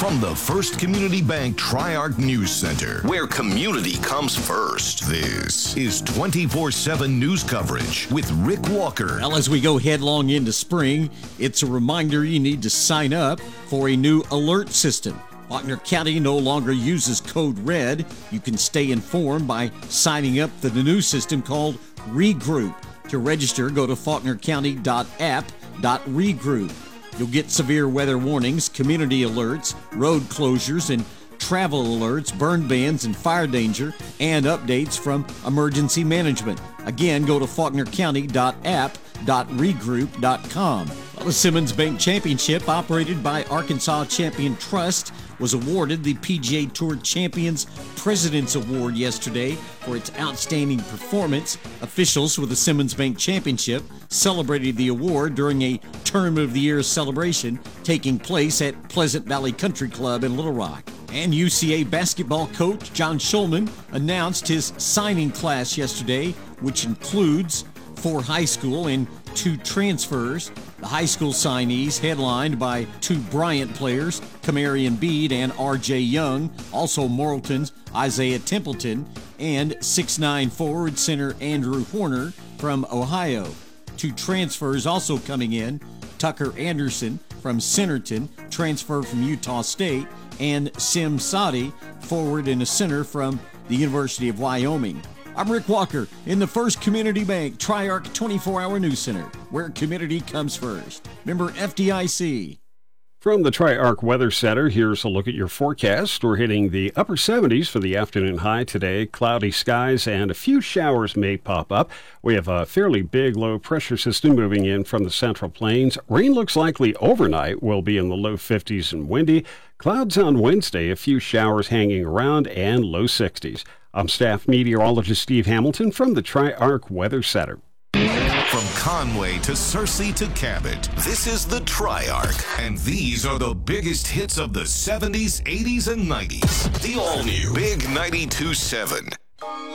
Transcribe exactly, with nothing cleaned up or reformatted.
From the First Community Bank Tri-Arc News Center, where community comes first, this is twenty-four seven news coverage with Rick Walker. Well, as we go headlong into spring, it's a reminder you need to sign up for a new alert system. Faulkner County no longer uses Code Red. You can stay informed by signing up for the new system called Regroup. To register, go to faulkner county dot app dot regroup. You'll get severe weather warnings, community alerts, road closures, and travel alerts, burn bans, and fire danger, and updates from emergency management. Again, go to faulkner county dot app dot regroup dot com. Well, the Simmons Bank Championship, operated by Arkansas Champion Trust, was awarded the P G A Tour Champions President's Award yesterday for its outstanding performance. Officials with the Simmons Bank Championship celebrated the award during a Term of the Year celebration taking place at Pleasant Valley Country Club in Little Rock. And U C A basketball coach John Schulman announced his signing class yesterday, which includes four high school and two transfers. The high school signees, headlined by two Bryant players, Kamarian Bede and R J Young, also Morrilton's Isaiah Templeton, and six nine forward center Andrew Horner from Ohio. Two transfers also coming in, Tucker Anderson from Centerton, transfer from Utah State, and Sim Sadi, forward and a center from the University of Wyoming. I'm Rick Walker in the First Community Bank Tri-Arc twenty-four hour News Center, where community comes first. Member F D I C. From the Tri-Arc Weather Center, here's a look at your forecast. We're hitting the upper seventies for the afternoon high today. Cloudy skies and a few showers may pop up. We have a fairly big low pressure system moving in from the Central Plains. Rain looks likely overnight. Will be in the low fifties and windy. Clouds on Wednesday, a few showers hanging around, and low sixties. I'm staff meteorologist Steve Hamilton from the Tri-Arc Weather Center. From Conway to Searcy to Cabot, this is the Tri-Arc, and these are the biggest hits of the seventies, eighties, and nineties. The all-new Big ninety-two point seven.